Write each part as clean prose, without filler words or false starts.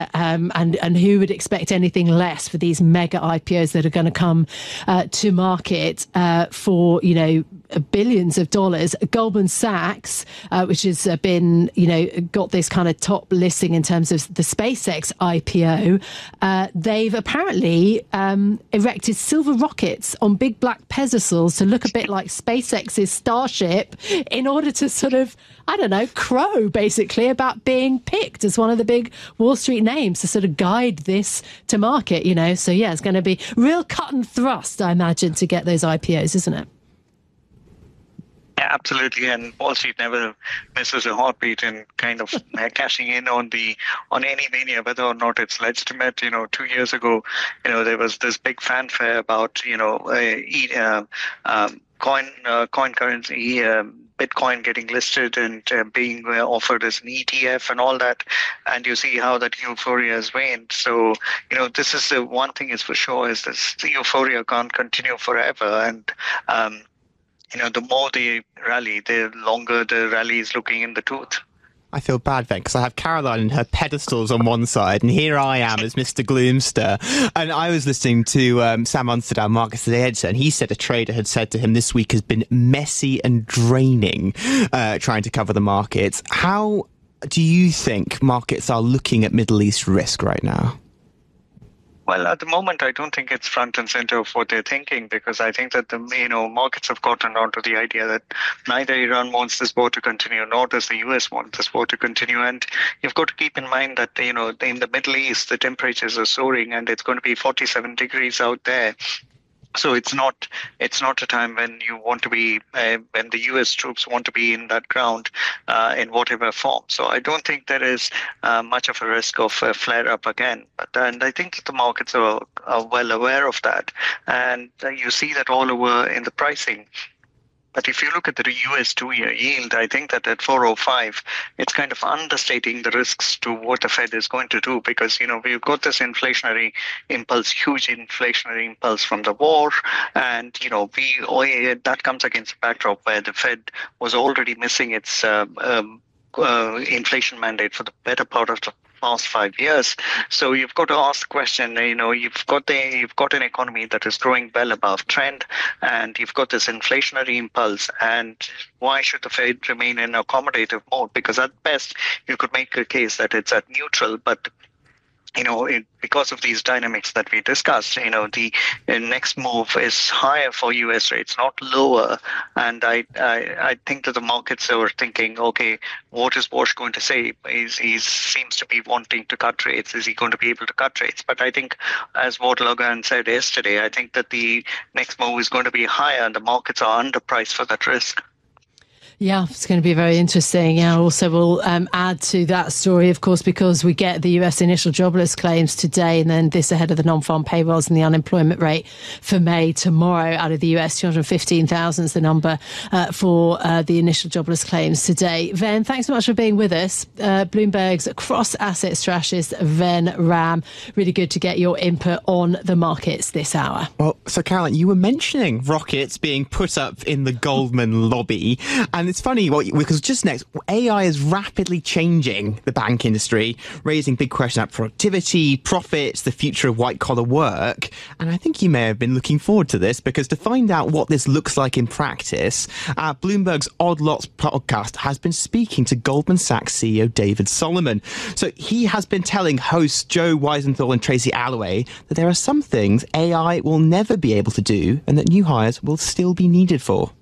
And who would expect anything less for these mega IPOs that are going to come to market for, billions of dollars. Goldman Sachs, which has been, got this kind of top listing in terms of the SpaceX IPO, they've apparently erected silver rockets on big black pedestals to look a bit like SpaceX's Starship in order to sort of, crow basically about being picked as one of the big Wall Street names to sort of guide this to market, So, yeah, it's going to be real cut and thrust, I imagine, to get those IPOs, isn't it? Yeah, absolutely, and Wall Street never misses a heartbeat in kind of cashing in on any mania, whether or not it's legitimate. 2 years ago, there was this big fanfare about coin currency. Bitcoin getting listed and being offered as an ETF and all that, and you see how that euphoria has waned. So, this is the one thing is for sure is this: the euphoria can't continue forever, and the more they rally, the longer the rally is looking in the tooth. I feel bad then, because I have Caroline and her pedestals on one side, and here I am as Mr. Gloomster. And I was listening to Sam Amsterdam, Marcus Today editor, and he said a trader had said to him this week has been messy and draining, trying to cover the markets. How do you think markets are looking at Middle East risk right now? Well, at the moment, I don't think it's front and center of what they're thinking, because I think that the markets have gotten onto the idea that neither Iran wants this war to continue, nor does the US want this war to continue. And you've got to keep in mind that in the Middle East, the temperatures are soaring, and it's going to be 47 degrees out there. So it's not a time when you want to be when the U.S. troops want to be in that ground in whatever form. So I don't think there is much of a risk of a flare up again. And I think that the markets are well aware of that, and you see that all over in the pricing. But if you look at the US 2-year yield, I think that at 405, it's kind of understating the risks to what the Fed is going to do, because, we've got this inflationary impulse, huge inflationary impulse from the war. And, that comes against a backdrop where the Fed was already missing its inflation mandate for the better part of the past 5 years. So you've got to ask the question, you've got an economy that is growing well above trend, and you've got this inflationary impulse, and why should the Fed remain in accommodative mode? Because at best, you could make a case that it's at neutral, but because of these dynamics that we discussed, the next move is higher for U.S. rates, not lower. And I think that the markets are thinking, okay, what is Bush going to say? He seems to be wanting to cut rates. Is he going to be able to cut rates? But I think, as Ward Logan said yesterday, I think that the next move is going to be higher, and the markets are underpriced for that risk. Yeah, it's going to be very interesting. Yeah, also we'll add to that story, of course, because we get the US initial jobless claims today, and then this ahead of the non-farm payrolls and the unemployment rate for May tomorrow out of the US. 215,000 is the number for the initial jobless claims today. Ven, thanks so much for being with us. Bloomberg's cross-asset strategist, Ven Ram. Really good to get your input on the markets this hour. Well, so Caroline, you were mentioning rockets being put up in the Goldman lobby, and it's funny because just next, AI is rapidly changing the bank industry, raising big questions about productivity, profits, the future of white-collar work. And I think you may have been looking forward to this, because to find out what this looks like in practice, Bloomberg's Odd Lots podcast has been speaking to Goldman Sachs CEO David Solomon. So he has been telling hosts Joe Weisenthal and Tracy Alloway that there are some things AI will never be able to do, and that new hires will still be needed for.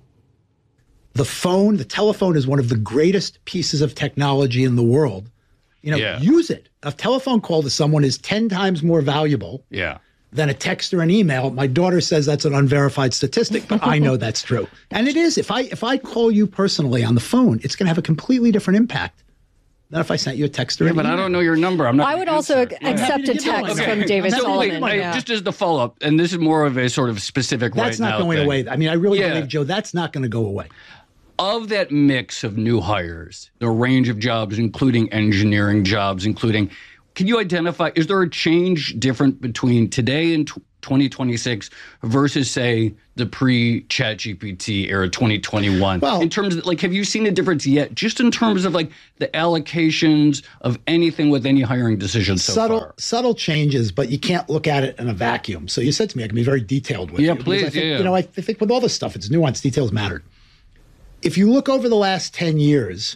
The telephone is one of the greatest pieces of technology in the world. Use it. A telephone call to someone is 10 times more valuable than a text or an email. My daughter says that's an unverified statistic, but I know that's true. And it is. If I call you personally on the phone, it's going to have a completely different impact than if I sent you a text or an email. But I don't know your number. I would also accept a text from David Solomon. Just as the follow-up, and this is more of a sort of specific that's not going away. I mean, I really believe, Joe, that's not going to go away. Of that mix of new hires, the range of jobs, including engineering jobs, including can you identify, is there a change different between today and 2026 versus, say, the pre-ChatGPT era 2021? Well, in terms of, like, have you seen a difference yet, just in terms of, like, the allocations of anything with any hiring decisions so far? Subtle changes, but you can't look at it in a vacuum. So you said to me I can be very detailed with you. Yeah, please. I think, I think with all this stuff, it's nuanced. Details matter. If you look over the last 10 years,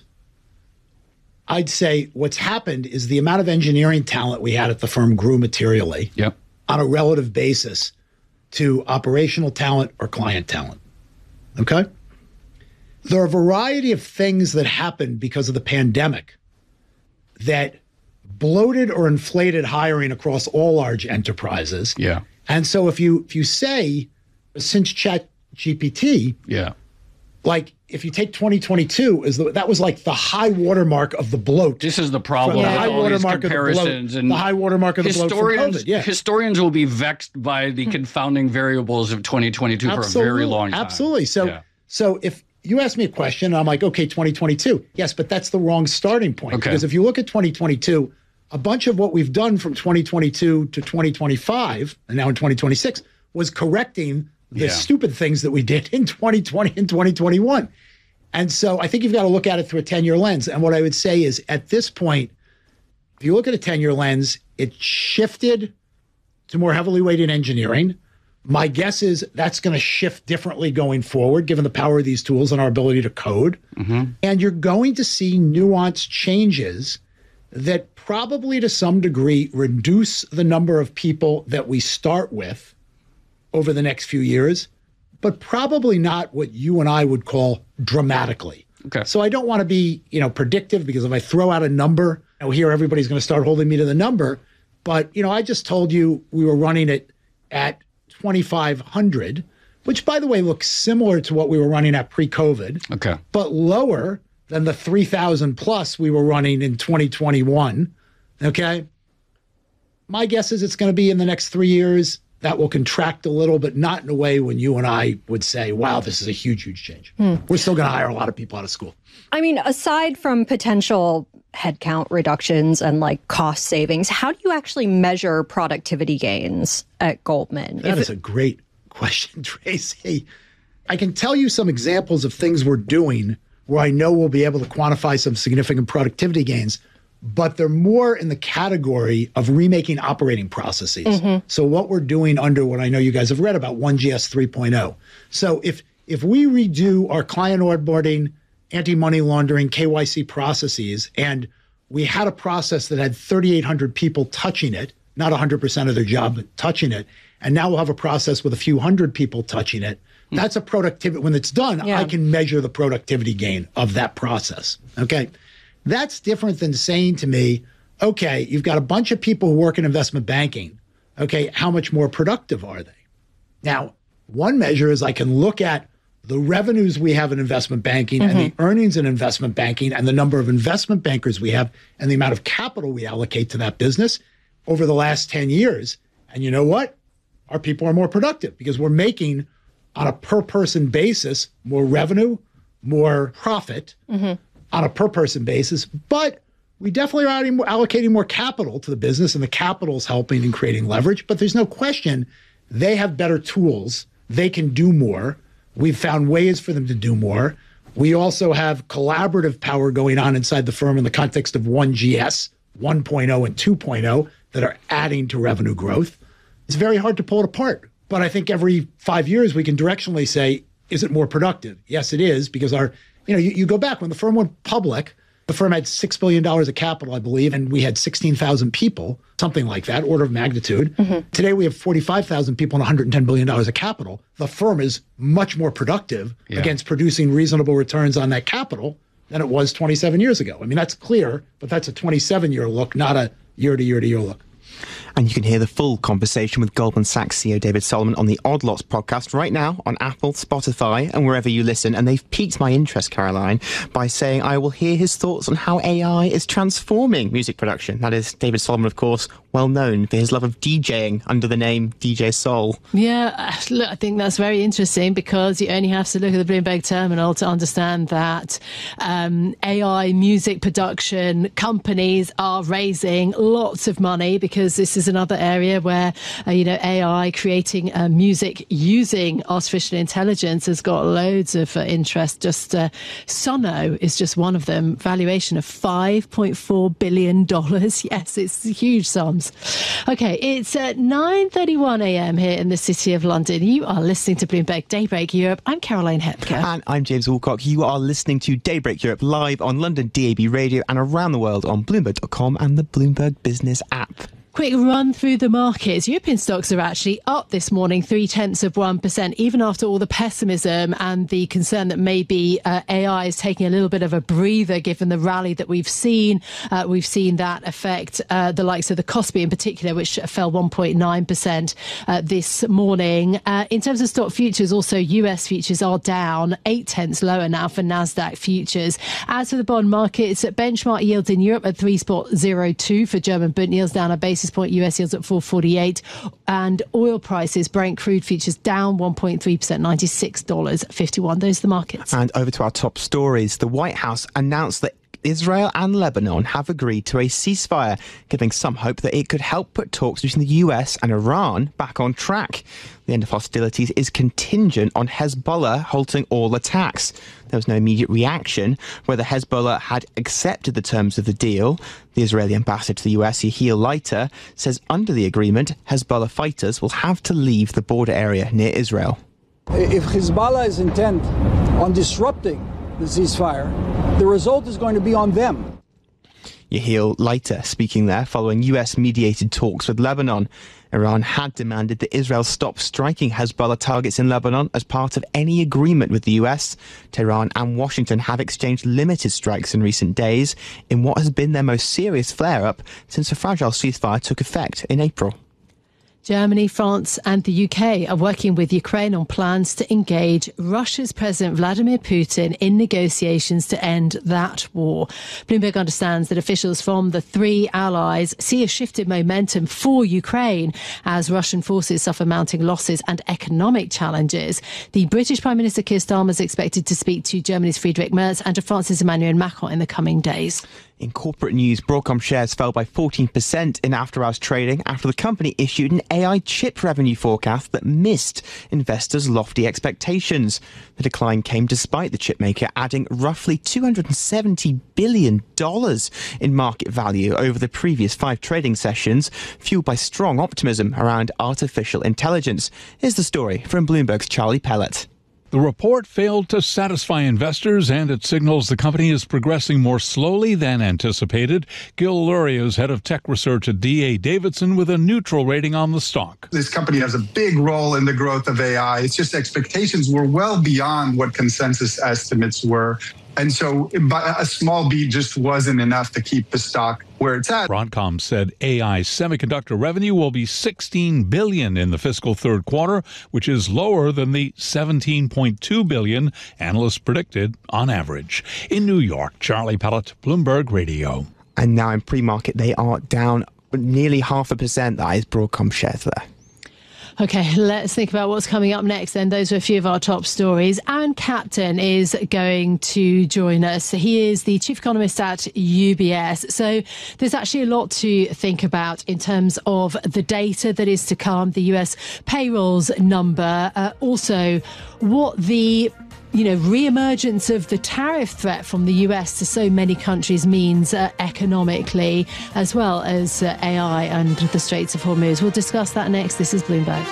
I'd say what's happened is the amount of engineering talent we had at the firm grew materially. Yep. On a relative basis to operational talent or client talent. Okay? There are a variety of things that happened because of the pandemic that bloated or inflated hiring across all large enterprises. Yeah. And so if you say since ChatGPT, like if you take 2022 that was like the high watermark of the bloat. This is the problem. The high watermark of the bloat. And the high watermark of the bloat from COVID. Yeah. Historians will be vexed by the confounding variables of 2022 for a very long time. Absolutely. So if you ask me a question, and I'm like, okay, 2022. Yes, but that's the wrong starting point. Okay. Because if you look at 2022, a bunch of what we've done from 2022 to 2025, and now in 2026, was correcting the stupid things that we did in 2020 and 2021. And so I think you've got to look at it through a 10-year lens. And what I would say is at this point, if you look at a 10-year lens, it shifted to more heavily weighted engineering. My guess is that's going to shift differently going forward, given the power of these tools and our ability to code. Mm-hmm. And you're going to see nuanced changes that probably to some degree reduce the number of people that we start with over the next few years, but probably not what you and I would call dramatically. Okay. So I don't want to be, predictive, because if I throw out a number, here everybody's going to start holding me to the number. But, I just told you we were running it at 2,500, which, by the way, looks similar to what we were running at pre-COVID. Okay. But lower than the 3,000 plus we were running in 2021. Okay. My guess is it's going to be in the next 3 years. That will contract a little, but not in a way when you and I would say, wow, this is a huge, huge change. We're still going to hire a lot of people out of school. I mean, aside from potential headcount reductions and like cost savings, how do you actually measure productivity gains at Goldman? That is a great question, Tracy. I can tell you some examples of things we're doing where I know we'll be able to quantify some significant productivity gains, but they're more in the category of remaking operating processes. Mm-hmm. So what we're doing under what I know you guys have read about, OneGS 3.0. So if we redo our client onboarding, anti-money laundering, KYC processes, and we had a process that had 3,800 people touching it, not 100% of their job, but touching it, and now we'll have a process with a few hundred people touching it, that's a productivity. When it's done, I can measure the productivity gain of that process, okay? That's different than saying to me, okay, you've got a bunch of people who work in investment banking. Okay, how much more productive are they? Now, one measure is I can look at the revenues we have in investment banking and the earnings in investment banking and the number of investment bankers we have and the amount of capital we allocate to that business over the last 10 years. And you know what? Our people are more productive because we're making, on a per person basis, more revenue, more profit. On a per person basis, but we definitely are allocating more capital to the business, and the capital is helping in creating leverage. But there's no question they have better tools. They can do more. We've found ways for them to do more. We also have collaborative power going on inside the firm in the context of OneGS 1.0 and 2.0 that are adding to revenue growth. It's very hard to pull it apart. But I think every 5 years we can directionally say, is it more productive? Yes, it is, because you go back when the firm went public, the firm had $6 billion of capital, I believe, and we had 16,000 people, something like that, order of magnitude. Today we have 45,000 people and $110 billion of capital. The firm is much more productive against producing reasonable returns on that capital than it was 27 years ago. I mean, that's clear, but that's a 27-year look, not a year-to-year-to-year look. And you can hear the full conversation with Goldman Sachs CEO David Solomon on the Odd Lots podcast right now on Apple, Spotify, and wherever you listen. And they've piqued my interest, Caroline, by saying I will hear his thoughts on how AI is transforming music production. That is David Solomon, of course, well known for his love of DJing under the name DJ Sol. Yeah, look, I think that's very interesting because you only have to look at the Bloomberg terminal to understand that AI music production companies are raising lots of money because this is another area where, AI creating music using artificial intelligence has got loads of interest. Just Sono is just one of them. Valuation of $5.4 billion. Yes, it's huge sums. Okay, it's 9:31 a.m. here in the City of London. You are listening to Bloomberg Daybreak Europe. I'm Caroline Hepker. And I'm James Woolcock. You are listening to Daybreak Europe live on London DAB Radio and around the world on Bloomberg.com and the Bloomberg Business app. Quick run through the markets. European stocks are actually up this morning, 0.3%, even after all the pessimism and the concern that maybe AI is taking a little bit of a breather given the rally that we've seen. We've seen that affect the likes of the Kospi in particular, which fell 1.9% this morning. In terms of stock futures, also US futures are down 0.8 lower now for Nasdaq futures. As for the bond markets, benchmark yields in Europe at 3.02 for German Bund yields down a basis point, US yields at 4.48, and oil prices, Brent crude futures down 1.3%, $96.51. Those are the markets. And over to our top stories. The White House announced that Israel and Lebanon have agreed to a ceasefire, giving some hope that it could help put talks between the US and Iran back on track. The end of hostilities is contingent on Hezbollah halting all attacks. There was no immediate reaction whether Hezbollah had accepted the terms of the deal. The Israeli ambassador to the US, Yehiel Leiter, says under the agreement, Hezbollah fighters will have to leave the border area near Israel. If Hezbollah is intent on disrupting the ceasefire, the result is going to be on them. Yehiel Leiter speaking there following US-mediated talks with Lebanon. Iran had demanded that Israel stop striking Hezbollah targets in Lebanon as part of any agreement with the US. Tehran and Washington have exchanged limited strikes in recent days in what has been their most serious flare-up since a fragile ceasefire took effect in April. Germany, France and the UK are working with Ukraine on plans to engage Russia's President Vladimir Putin in negotiations to end that war. Bloomberg understands that officials from the three allies see a shift in momentum for Ukraine as Russian forces suffer mounting losses and economic challenges. The British Prime Minister Keir Starmer is expected to speak to Germany's Friedrich Merz and to France's Emmanuel Macron in the coming days. In corporate news, Broadcom shares fell by 14% in after-hours trading after the company issued an AI chip revenue forecast that missed investors' lofty expectations. The decline came despite the chipmaker adding roughly $270 billion in market value over the previous 5 trading sessions, fueled by strong optimism around artificial intelligence. Here's the story from Bloomberg's Charlie Pellet. The report failed to satisfy investors, and it signals the company is progressing more slowly than anticipated. Gil Luria is head of tech research at D.A. Davidson with a neutral rating on the stock. This company has a big role in the growth of AI. It's just expectations were well beyond what consensus estimates were. And so a small beat just wasn't enough to keep the stock where it's at. Broadcom said AI semiconductor revenue will be $16 billion in the fiscal third quarter, which is lower than the $17.2 billion analysts predicted on average. In New York, Charlie Pellet, Bloomberg Radio. And now in pre-market, they are down nearly 0.5%. That is Broadcom shares there. Okay, let's think about what's coming up next then. Those are a few of our top stories. Aaron Captain is going to join us. He is the chief economist at UBS. So there's actually a lot to think about in terms of the data that is to come, the US payrolls number, also what the re-emergence of the tariff threat from the US to so many countries means economically, as well as AI and the Straits of Hormuz. We'll discuss that next. This is Bloomberg.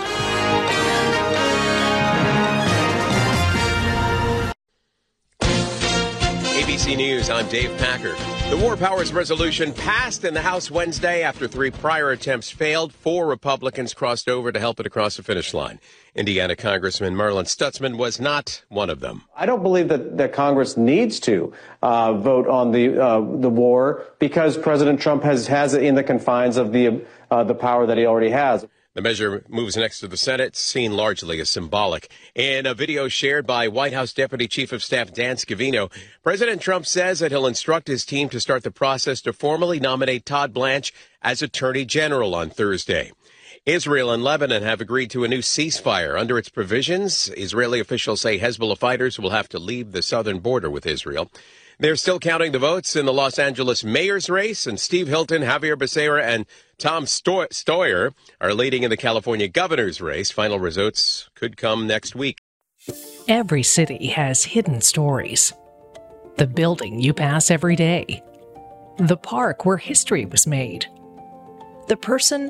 NBC News, I'm Dave Packard. The War Powers Resolution passed in the House Wednesday after 3 prior attempts failed. 4 Republicans crossed over to help it across the finish line. Indiana Congressman Marlin Stutzman was not one of them. I don't believe that Congress needs to vote on the war because President Trump has it in the confines of the power that he already has. The measure moves next to the Senate, seen largely as symbolic. In a video shared by White House Deputy Chief of Staff Dan Scavino, President Trump says that he'll instruct his team to start the process to formally nominate Todd Blanche as Attorney General on Thursday. Israel and Lebanon have agreed to a new ceasefire. Under its provisions, Israeli officials say Hezbollah fighters will have to leave the southern border with Israel. They're still counting the votes in the Los Angeles mayor's race, and Steve Hilton, Javier Becerra, and Tom Steyer are leading in the California governor's race. Final results could come next week. Every city has hidden stories. The building you pass every day. The park where history was made. The person